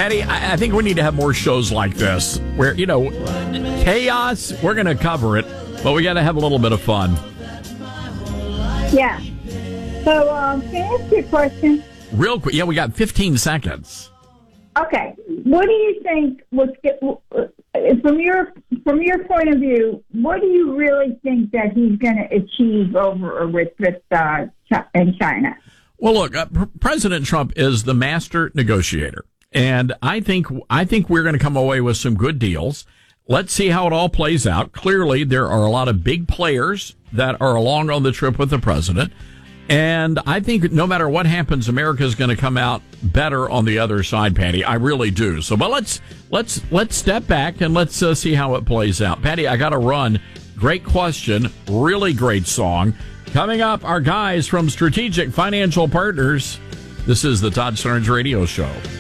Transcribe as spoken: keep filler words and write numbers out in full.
Patty, I, I think we need to have more shows like this where, you know, chaos, we're going to cover it, but we got to have a little bit of fun. Yeah. So, um, can I ask you a question? Real quick. Yeah, we got fifteen seconds. Okay. What do you think was from your from your point of view? What do you really think that he's going to achieve over with with uh, in China? Well, look, uh, President Trump is the master negotiator, and I think I think we're going to come away with some good deals. Let's see how it all plays out. Clearly, there are a lot of big players that are along on the trip with the president. And I think no matter what happens, America is going to come out better on the other side, Patty. I really do. So, but let's let's let's step back and let's uh, see how it plays out. Patty, I got to run. Great question. Really great song. Coming up, our guys from Strategic Financial Partners. This is the Todd Starnes Radio Show.